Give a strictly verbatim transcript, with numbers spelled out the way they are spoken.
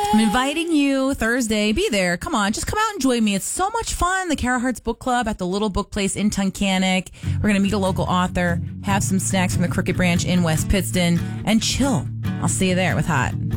I'm inviting you Thursday. Be there. Come on. Just come out and join me. It's so much fun. The Kara Hearts Book Club at the Little Book Place in Tunkhannock. We're going to meet a local author, have some snacks from the Crooked Branch in West Pittston, and chill. I'll see you there with Hot.